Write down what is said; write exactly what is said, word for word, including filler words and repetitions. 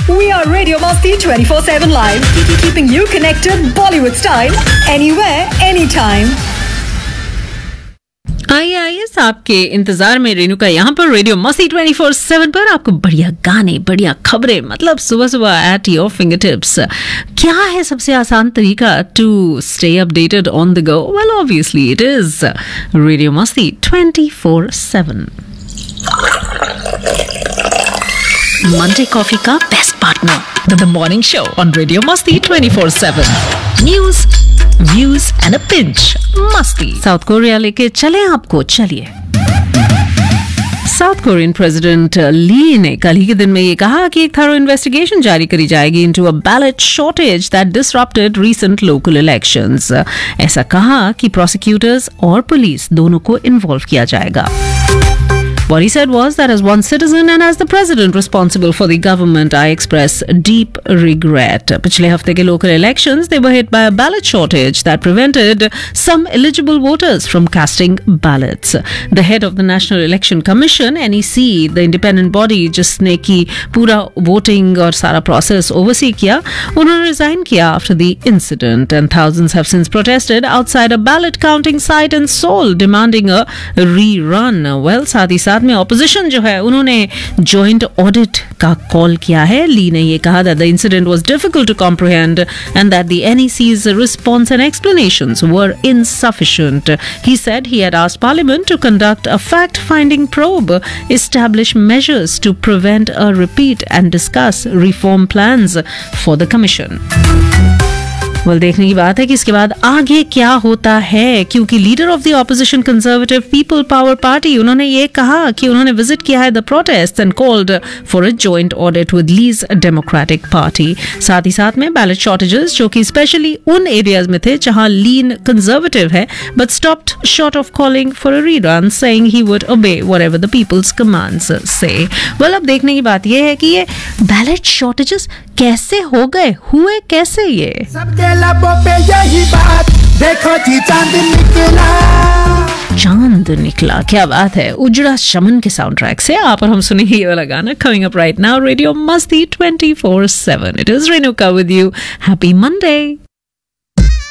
We are Radio Masti twenty-four seven live, keeping you connected Bollywood style anywhere, anytime. आइए आइए आपके इंतजार में रेणुका यहाँ पर रेडियो मस्ती ट्वेंटी फोर सेवन पर आपको बढ़िया गाने, बढ़िया खबरें, मतलब सुबह सुबह एट योर फिंगर टिप्स। क्या है सबसे आसान तरीका to stay updated on the go? Well obviously it is radio मस्ती twenty four seven. Monday coffee का best partner, the morning show on radio मस्ती twenty four seven. News, views and a pinch मस्ती। South Korea लेके चले आपको, चलिए। South Korean president ली ने कल ही के दिन में ये कहा कि एक थरो इन्वेस्टिगेशन जारी करी जाएगी into a ballot shortage that disrupted recent local elections. ऐसा कहा कि प्रोसिक्यूटर्स और पुलिस दोनों को इन्वॉल्व किया जाएगा। What he said was that as one citizen and as the president responsible for the government, I express deep regret. पिछले हफ्ते के local elections, they were hit by a ballot shortage that prevented some eligible voters from casting ballots. The head of the National Election Commission, N E C, the independent body जिसने की पूरा voting और सारा process oversee किया, उन्होंने resign किया after the incident, and thousands have since protested outside a ballot counting site in Seoul, demanding a rerun. Well, साथ ही साथ में ऑपोजिशन जो है उन्होंने जॉइंट ऑडिट का कॉल किया है। ली ने ये कहा that the incident was difficult to comprehend and that the N E C's response and explanations were insufficient. He said he had asked Parliament to conduct a fact-finding probe, establish measures to prevent a repeat and discuss reform plans for the Commission. well, देखने की बात है कि इसके बाद आगे क्या होता है, क्योंकि leader of the opposition conservative people power party उन्होंने ये कहा कि उन्होंने विजिट किया है the protest and called for a joint audit with lease democratic party. साथ ही साथ में बैलेट शॉर्टेजेस जो कि स्पेशली उन एरियाज में थे जहां लीन कंजर्वेटिव है, but stopped short of calling for a rerun, saying he would ओबे व्हाटएवर द पीपल्स कमांड्स से। वेल, अब देखने की बात यह है कि ये बैलेट शॉर्टेजेस कैसे हो गए, हुए कैसे ये? सबके लबों पे यही बात, देखो जी चांद निकला, चांद निकला, क्या बात है। उजड़ा चमन के साउंड ट्रैक से आप और हम सुनेंगे ये वाला गाना coming up right now radio मस्ती twenty four seven. It is Renuka with you. Happy Monday.